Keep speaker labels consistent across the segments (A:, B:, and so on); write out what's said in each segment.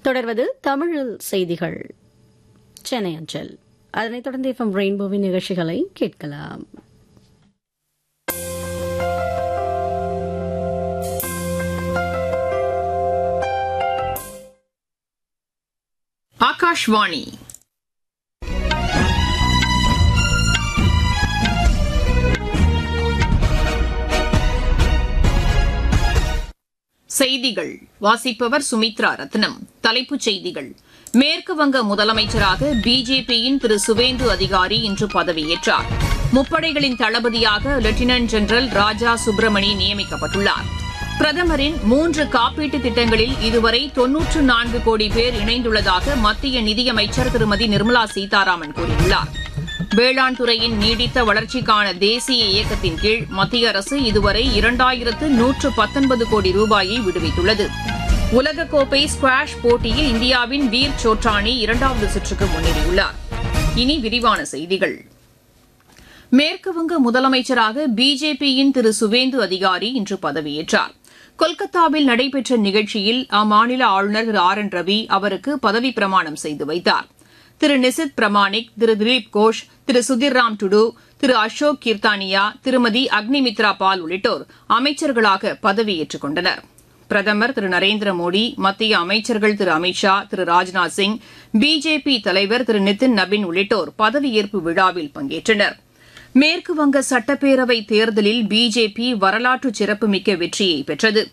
A: தொடர்வது தமிழில் செய்திகள் சென்னை அஞ்சல். அதனைத் தொடர்ந்து எஃப்எம் ரெயின்போவின் நிகழ்ச்சிகளை கேட்கலாம்.
B: ஆகாஷ்வாணி செய்திகள் வாசிப்பவர் சுமித்ரா ரத்னம். தலைப்புச் செய்திகள்: மேற்குவங்க முதலமைச்சராக பிஜேபியின் திரு சுவேந்து அதிகாரி இன்று பதவியேற்றார். முப்படைகளின் தளபதியாக லெப்டினன்ட் ஜெனரல் ராஜா சுப்பிரமணி நியமிக்கப்பட்டுள்ளார். பிரதமரின் 3 காப்பீட்டு திட்டங்களில் இதுவரை 94 கோடி பேர் இணைந்துள்ளதாக மத்திய நிதியமைச்சர் திருமதி நிர்மலா சீதாராமன் கூறியுள்ளார். வேளாண் துறையின் நீடித்த வளர்ச்சிக்கான தேசிய இயக்கத்தின் கீழ் மத்திய அரசு இதுவரை 2119 கோடி ரூபாயை விடுவித்துள்ளது. உலகக்கோப்பை ஸ்குவாஷ் போட்டியில் இந்தியாவின் வீர் சோட்ரானி 2வது சுற்றுக்கு முன்னேறியுள்ளார். இனி விரிவான செய்திகள். மேற்குவங்க முதலமைச்சராக பிஜேபியின் திரு சுவேந்து அதிகாரி இன்று பதவியேற்றார். கொல்கத்தாவில் நடைபெற்ற நிகழ்ச்சியில் அம்மாநில ஆளுநர் திரு ஆர் என் ரவி அவருக்கு பதவிப் பிரமாணம் செய்து வைத்தார். திரு நிசித் பிரமாணிக், திரு திலீப் கோஷ், திரு சுதிர் ராம் டுடு, திரு அசோக் கீர்த்தானியா, திருமதி அக்னிமித்ரா பால் உள்ளிட்டோர் அமைச்சர்களாக பதவியேற்றுக் கொண்டனர். பிரதமர் திரு நரேந்திர மோடி, மத்திய அமைச்சர்கள் திரு அமித் ஷா, திரு ராஜ்நாத் சிங், பிஜேபி தலைவர் திரு நிதின் நபின் உள்ளிட்டோர் பதவியேற்பு விழாவில் பங்கேற்றனர். மேற்குவங்க சட்டப்பேரவை தேர்தலில் பிஜேபி வரலாற்று சிறப்புமிக்க வெற்றியை பெற்றது.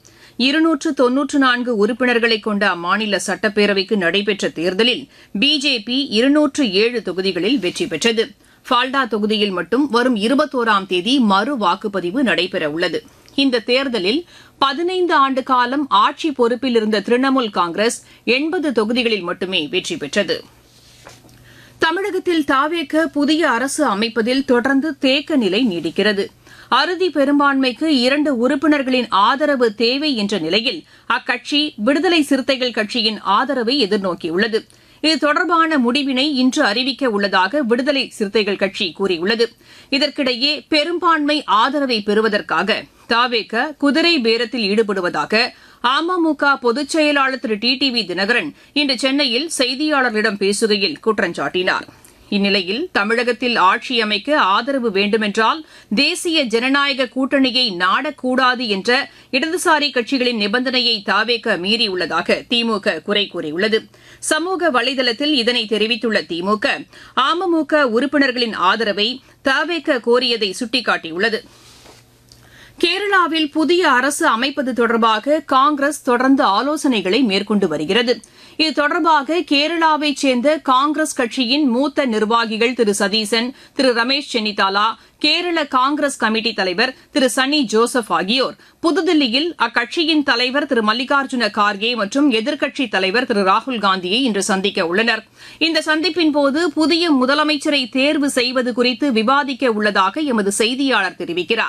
B: 294 உறுப்பினர்களை கொண்ட அம்மாநில சட்டப்பேரவைக்கு நடைபெற்ற தேர்தலில் பிஜேபி 207 தொகுதிகளில் வெற்றி பெற்றது. ஃபால்டா தொகுதியில் மட்டும் வரும் 21ஆம் தேதி மறு வாக்குப்பதிவு நடைபெறவுள்ளது. இந்த தேர்தலில் 15 ஆண்டு காலம் ஆட்சி பொறுப்பில் இருந்த திரிணாமுல் காங்கிரஸ் 80 தொகுதிகளில் மட்டுமே வெற்றி பெற்றது. தமிழகத்தில் தாவேக புதிய அரசு அமைப்பதில் தொடர்ந்து தேக்க நிலை நீடிக்கிறது. அறுதி பெரும்பான்மைக்கு 2 உறுப்பினர்களின் ஆதரவு தேவை என்ற நிலையில் அக்கட்சி விடுதலை சிறுத்தைகள் கட்சியின் ஆதரவை எதிர்நோக்கியுள்ளது. இது தொடர்பான முடிவினை இன்று அறிவிக்க உள்ளதாக விடுதலை சிறுத்தைகள் கட்சி கூறியுள்ளது. இதற்கிடையே பெரும்பான்மை ஆதரவை பெறுவதற்காக தாவேக குதிரை பேரத்தில் ஈடுபடுவதாக அமமுக பொதுச் செயலாளர் திரு டிடிவி தினகரன் இன்று சென்னையில் செய்தியாளர்களிடம் பேசுகையில் குற்றம் சாட்டினார். இந்நிலையில் தமிழகத்தில் ஆட்சி அமைக்க ஆதரவு வேண்டுமென்றால் தேசிய ஜனநாயக கூட்டணியை நாடக்கூடாது என்ற இடதுசாரி கட்சிகளின் நிபந்தனையை தாவேக மீறியுள்ளதாக திமுக குறை கூறியுள்ளது. சமூக வலைதளத்தில் இதனை தெரிவித்துள்ள திமுக, அமமுக உறுப்பினர்களின் ஆதரவை தாவேக கோரியதை சுட்டிக்காட்டியுள்ளது. கேரளாவில் புதிய அரசு அமைப்பது தொடர்பாக காங்கிரஸ் தொடர்ந்து ஆலோசனைகளை மேற்கொண்டு வருகிறது. இது தொடர்பாக கேரளாவைச் சேர்ந்த காங்கிரஸ் கட்சியின் மூத்த நிர்வாகிகள் திரு சதீசன், திரு ரமேஷ் சென்னிதாலா, கேரள காங்கிரஸ் கமிட்டி தலைவர் திரு சன்னி ஜோசப் ஆகியோர் புதுதில்லியில் அக்கட்சியின் தலைவர் திரு மல்லிகார்ஜுன கார்கே மற்றும் எதிர்க்கட்சித் தலைவர் திரு ராகுல்காந்தியை இன்று சந்திக்க உள்ளனர். இந்த சந்திப்பின்போது புதிய முதலமைச்சரை தேர்வு செய்வது குறித்து விவாதிக்க உள்ளதாக எமது செய்தியாளர் தெரிவிக்கிறார்.